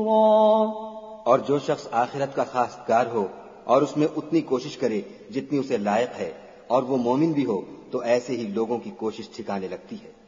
الله और जो शख्स आखिरत का खासगार हो और उसमें उतनी कोशिश करे जितनी उसे लायक है और वो मोमिन भी हो, तो ऐसे ही लोगों की कोशिश ठिकाने लगती है।